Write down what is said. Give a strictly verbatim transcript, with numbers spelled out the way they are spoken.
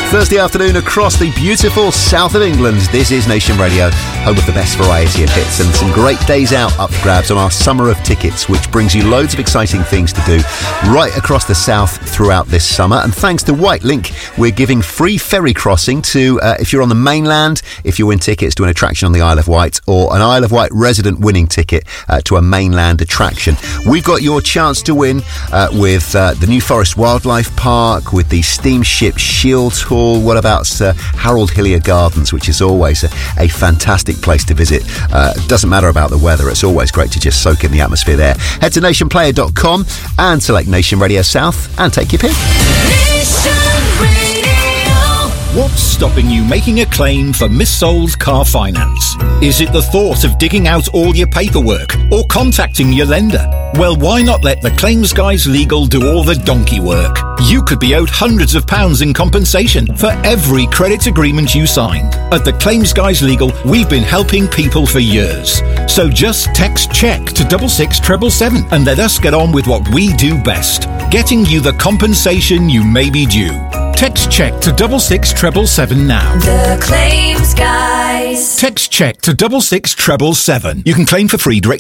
Thursday afternoon across the beautiful south of England. This is Nation Radio, home of the best variety of hits and some great days out up for grabs on our Summer of Tickets, which brings you loads of exciting things to do right across the south throughout this summer. And thanks to White Link, we're giving free ferry crossing to, uh, if you're on the mainland, if you win tickets to an attraction on the Isle of Wight, or an Isle of Wight resident winning ticket uh, to a mainland attraction. We've got your chance to win uh, with uh, the New Forest Wildlife Park, with the steamship Shields Hall. What about uh, Harold Hillier Gardens, which is always a, a fantastic place to visit. Uh, doesn't matter about the weather, it's always great to just soak in the atmosphere there. Head to nation player dot com and select Nation Radio South and take your pick. Nation Radio. What's stopping you making a claim for missold car finance? Is it the thought of digging out all your paperwork or contacting your lender? Well, why not let the Claims Guys Legal do all the donkey work? You could be owed hundreds of pounds in compensation for every credit agreement you signed. At the Claims Guys Legal, we've been helping people for years. So just text CHECK to double six treble seven and let us get on with what we do best, getting you the compensation you may be due. Text CHECK to double six treble seven now. The Claims Guys. Text CHECK to double six treble seven. You can claim for free direct